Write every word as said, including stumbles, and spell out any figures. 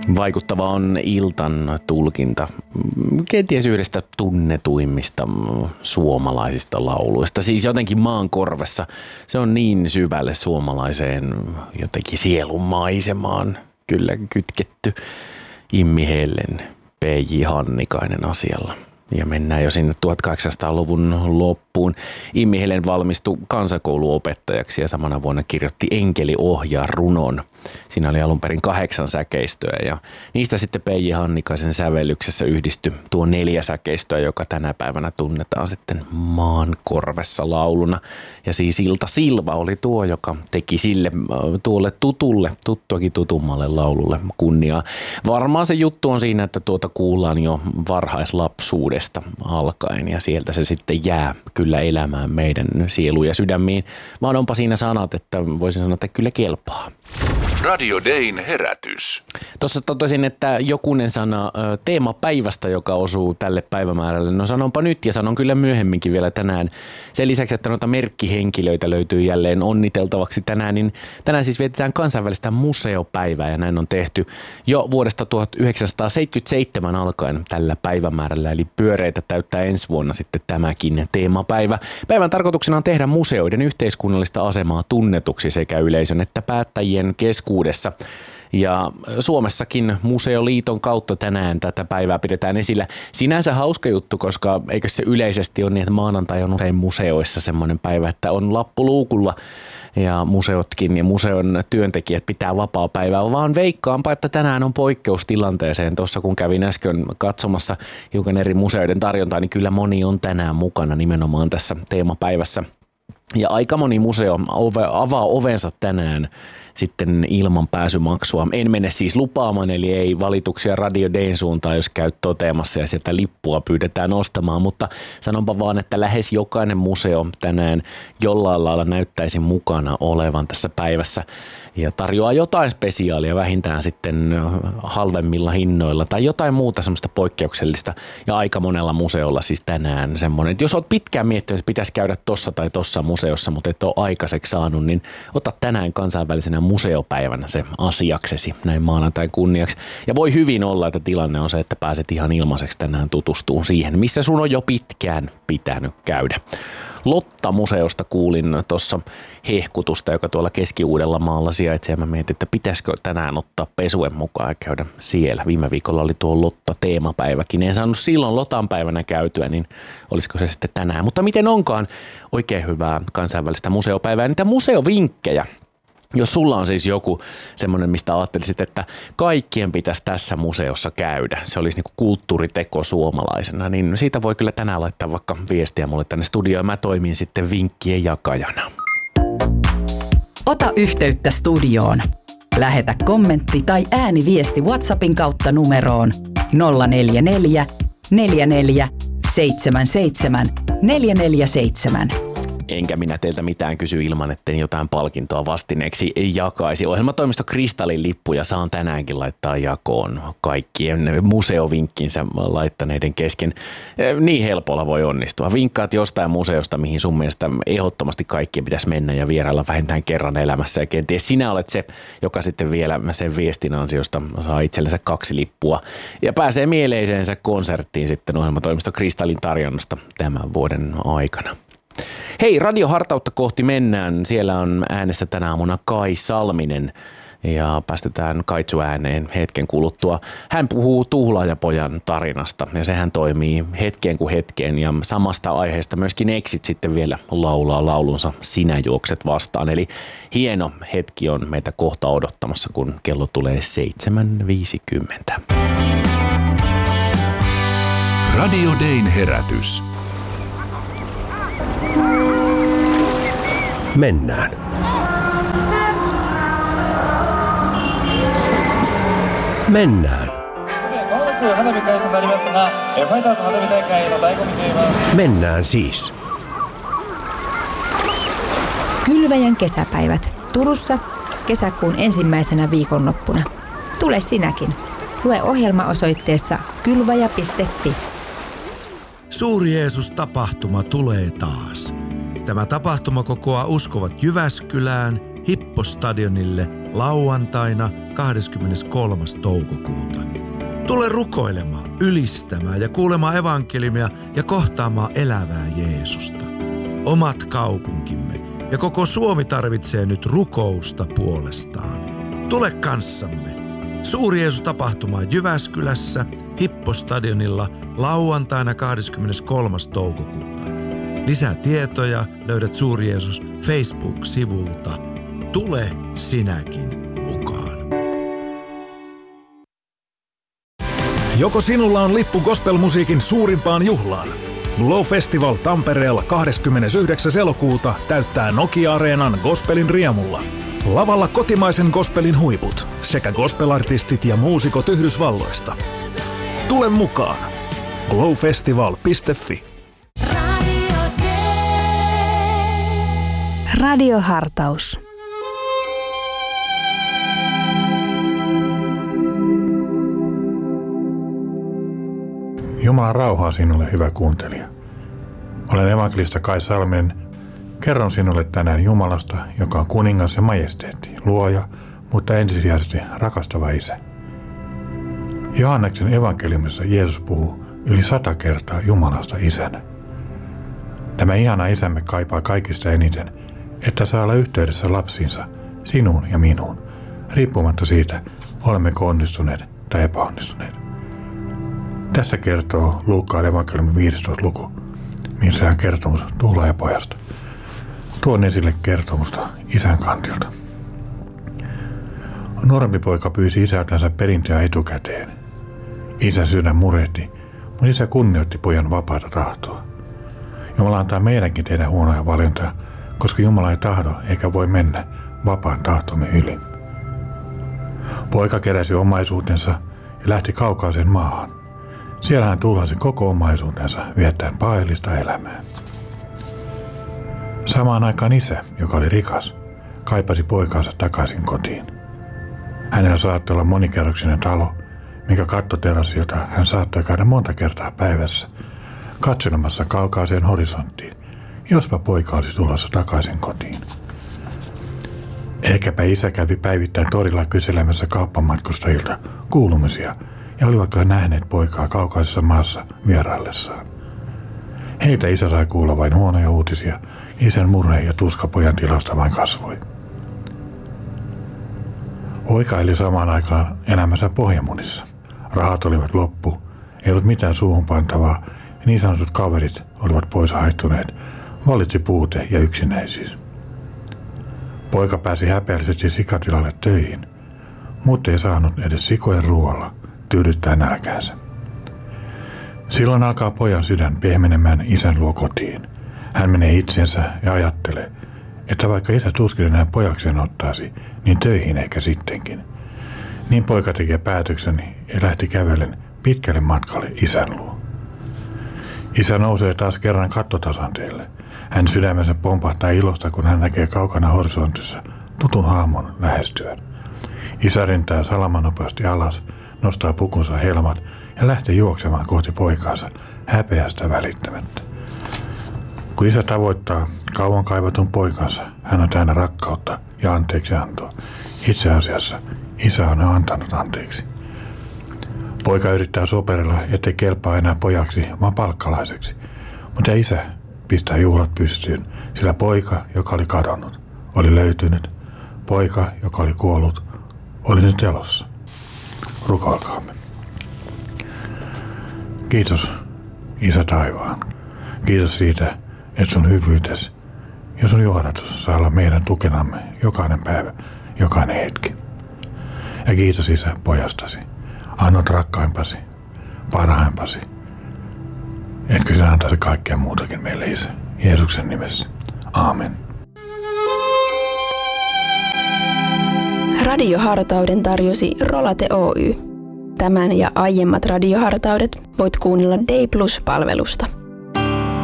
Vaikuttava on Iltan tulkinta kenties yhdestä tunnetuimmista suomalaisista lauluista. Siis jotenkin maan korvessa. Se on niin syvälle suomalaiseen jotenkin sielun maisemaan kyllä kytketty. Immi Helen, P J Hannikainen asialla. Ja mennään jo sinne tuhatkahdeksansataaluvun loppuun. Immi Helen valmistui kansakouluopettajaksi ja samana vuonna kirjoitti Enkeli ohjaa runon. Siinä oli alun perin kahdeksan säkeistöä ja niistä sitten P J Hannikaisen sävellyksessä yhdistyi tuo neljä säkeistöä, joka tänä päivänä tunnetaan sitten maan korvessa lauluna. Ja siis Ilta Silva oli tuo, joka teki sille tuolle tutulle, tuttuakin tutummalle laululle kunniaa. Varmaan se juttu on siinä, että tuota kuullaan jo varhaislapsuudesta alkaen ja sieltä se sitten jää kyllä elämään meidän sieluja sydämiin. Vaan onpa siinä sanat, että voisin sanoa, että kyllä kelpaa. Radio Dayn herätys. Tuossa totesin, että jokunen sana teemapäivästä, joka osuu tälle päivämäärälle. No sanonpa nyt ja sanon kyllä myöhemminkin vielä tänään. Sen lisäksi, että noita merkkihenkilöitä löytyy jälleen onniteltavaksi tänään, niin tänään siis vietetään kansainvälistä museopäivää ja näin on tehty jo vuodesta tuhatyhdeksänsataaseitsemänkymmentäseitsemän alkaen tällä päivämäärällä. Eli pyöreitä täyttää ensi vuonna sitten tämäkin teemapäivä. Päivän tarkoituksena on tehdä museoiden yhteiskunnallista asemaa tunnetuksi sekä yleisön että päättäjien keskuudessa. Ja Suomessakin Museoliiton kautta tänään tätä päivää pidetään esillä. Sinänsä hauska juttu, koska eikö se yleisesti ole niin, että maanantai on usein museoissa semmoinen päivä, että on lappu luukulla ja museotkin ja museon työntekijät pitää vapaa-päivää, vaan veikkaanpa, että tänään on poikkeustilanteeseen. Tuossa kun kävin äsken katsomassa hiukan eri museoiden tarjontaa, niin kyllä moni on tänään mukana nimenomaan tässä teemapäivässä. Ja aika moni museo avaa ovensa tänään sitten ilman pääsymaksua. En mene siis lupaamaan, eli ei valituksia Radio Dayn suuntaan, jos käyt toteamassa ja sieltä lippua pyydetään ostamaan, mutta sanonpa vaan, että lähes jokainen museo tänään jollain lailla näyttäisi mukana olevan tässä päivässä ja tarjoaa jotain spesiaalia vähintään sitten halvemmilla hinnoilla tai jotain muuta semmoista poikkeuksellista ja aika monella museolla siis tänään semmoinen, että jos olet pitkään miettinyt, että pitäisi käydä tossa tai tossa museossa, mutta et ole aikaiseksi saanut, niin ota tänään kansainvälisenä museopäivänä se asiaksesi näin maanantain kunniaksi. Ja voi hyvin olla, että tilanne on se, että pääset ihan ilmaiseksi tänään tutustumaan siihen, missä sun on jo pitkään pitänyt käydä. Lotta-museosta kuulin tuossa hehkutusta, joka tuolla Keski-Uudellamaalla sijaitsee. Ja mä mietin, että pitäisikö tänään ottaa pesuen mukaan ja käydä siellä. Viime viikolla oli tuo Lotta-teemapäiväkin. En saanut silloin Lotan päivänä käytyä, niin olisiko se sitten tänään. Mutta miten onkaan oikein hyvää kansainvälistä museopäivää. Niitä museovinkkejä. Jos sulla on siis joku semmoinen, mistä ajattelisit, että kaikkien pitäisi tässä museossa käydä, se olisi niinku kulttuuriteko suomalaisena, niin siitä voi kyllä tänään laittaa vaikka viestiä mulle tänne studioon. Mä toimin sitten vinkkien jakajana. Ota yhteyttä studioon. Lähetä kommentti tai ääniviesti WhatsAppin kautta numeroon nolla neljä neljä, neljä neljä, seitsemän seitsemän, neljä neljä seitsemän. Enkä minä teiltä mitään kysy ilman, etten jotain palkintoa vastineeksi jakaisi. Ohjelmatoimisto Kristallin lippuja saan tänäänkin laittaa jakoon kaikkien museovinkkinsä laittaneiden kesken. Niin helpolla voi onnistua. Vinkkaat jostain museosta, mihin sun mielestä ehdottomasti kaikkien pitäisi mennä ja vierailla vähintään kerran elämässä. Ja kenties sinä olet se, joka sitten vielä sen viestin ansiosta saa itsellensä kaksi lippua ja pääsee mieleiseensä konserttiin sitten ohjelmatoimisto Kristallin tarjonnasta tämän vuoden aikana. Hei, radiohartautta kohti mennään. Siellä on äänessä tänä aamuna Kai Salminen ja päästetään Kaitsu ääneen hetken kuluttua. Hän puhuu Tuhlaajapojan tarinasta ja sehän toimii hetkeen kuin hetkeen ja samasta aiheesta myöskin Exit sitten vielä laulaa laulunsa Sinä juokset vastaan. Eli hieno hetki on meitä kohta odottamassa, kun kello tulee seitsemän viisikymmentä. Radio Dayn herätys. Mennään. Mennään. Mennään siis. Kylväjän kesäpäivät Turussa kesäkuun ensimmäisenä viikonloppuna. Tule sinäkin. Lue ohjelma osoitteessa kylväjä piste fi. Suuri Jeesus-tapahtuma tulee taas. Tämä tapahtuma kokoaa uskovat Jyväskylään, Hippo-stadionille lauantaina kahdeskymmeneskolmas toukokuuta. Tule rukoilemaan, ylistämään ja kuulemaan evankeliumia ja kohtaamaan elävää Jeesusta. Omat kaupunkimme ja koko Suomi tarvitsee nyt rukousta puolestaan. Tule kanssamme. Suuri Jeesus-tapahtuma Jyväskylässä Hippostadionilla lauantaina kahdeskymmeneskolmas toukokuuta. Lisää tietoja löydät Suuri Jeesus Facebook-sivulta. Tule sinäkin mukaan. Joko sinulla on lippu gospelmusiikin suurimpaan juhlaan? Glow Festival Tampereella kahdeskymmenesyhdeksäs elokuuta täyttää Nokia-areenan gospelin riemulla. Lavalla kotimaisen gospelin huiput sekä gospelartistit ja muusikot Yhdysvalloista. Tule mukaan! glowfestival piste fi Radiohartaus. Jumalan rauhaa sinulle, hyvä kuuntelija. Olen evankelista Kai Salminen. Kerron sinulle tänään Jumalasta, joka on kuningas ja majesteetti, luoja, mutta ensisijaisesti rakastava Isä. Johanneksen evankeliumissa Jeesus puhuu yli sata kertaa Jumalasta Isänä. Tämä ihana Isämme kaipaa kaikista eniten, että saa olla yhteydessä lapsiinsa, sinuun ja minuun, riippumatta siitä, olemmeko onnistuneet tai epäonnistuneet. Tässä kertoo Luukkaan evankeliumin viidestoista luku, missä hän kertomus tuhlaajapojasta. Tuon esille kertomusta isän kantilta. Nuorempi poika pyysi isältänsä perintöä etukäteen. Isän sydän murehti, mutta isä kunnioitti pojan vapaata tahtoa. Jumala antaa meidänkin tehdä huonoja valintoja, koska Jumala ei tahdo eikä voi mennä vapaan tahtomme yli. Poika keräsi omaisuutensa ja lähti kaukaiseen maahan. Siellä hän tuhlasi koko omaisuutensa viettäen paheellista elämää. Samaan aikaan isä, joka oli rikas, kaipasi poikaansa takaisin kotiin. Hänellä saattoi olla monikerroksinen talo, minkä kattoterassilta hän saattoi käydä monta kertaa päivässä katselemassa kaukaiseen horisonttiin, jospa poika olisi tulossa takaisin kotiin. Ehkäpä isä kävi päivittäin torilla kyselemässä kauppamatkustajilta kuulumisia ja olivatko he nähneet poikaa kaukaisessa maassa vieraillessaan. Heitä isä sai kuulla vain huonoja uutisia, isän murhe ja tuska pojan tilasta vain kasvoi. Poika eli samaan aikaan elämänsä pohjamunissa. Rahat olivat loppu, ei ollut mitään suuhun pantavaa ja niin sanotut kaverit olivat pois haihtuneet, vallitsi puute ja yksinäisyys. Poika pääsi häpeällisesti sikatilalle töihin, mutta ei saanut edes sikojen ruoalla tyydyttää nälkäänsä. Silloin alkaa pojan sydän pehmenemään isän luo kotiin. Hän menee itsensä ja ajattelee, että vaikka isä tuskin enää pojakseen ottaisi, niin töihin ehkä sittenkin. Niin poika tekee päätöksen ja lähti kävellen pitkälle matkalle isän luo. Isä nousee taas kerran kattotasanteelle. Hän sydämensä pompahtaa ilosta, kun hän näkee kaukana horisontissa tutun haamon lähestyvän. Isä rintää salamanopeasti alas, nostaa pukunsa helmat ja lähtee juoksemaan kohti poikaansa häpeästä välittämättä. Kun isä tavoittaa kauan kaivatun poikansa, hän on täynnä rakkautta ja anteeksiantoa. Itse asiassa isä on antanut anteeksi. Poika yrittää soperella, ettei kelpaa enää pojaksi, vaan palkkalaiseksi. Mutta isä pistää juhlat pystyyn, sillä poika, joka oli kadonnut, oli löytynyt. Poika, joka oli kuollut, oli nyt elossa. Rukoilkaamme. Kiitos, Isä taivaan. Kiitos siitä, että sun hyvyytes ja sun johdatus saa olla meidän tukenamme jokainen päivä, jokainen hetki. Ja kiitos Isä pojastasi. Annot rakkaimpasi, parhaimpasi. Etkö sinä antaisi kaikkea muutakin meille, Isä? Jeesuksen nimessä. Aamen. Radiohartauden tarjosi Rolate Oy. Tämän ja aiemmat radiohartaudet voit kuunnella Day Plus-palvelusta.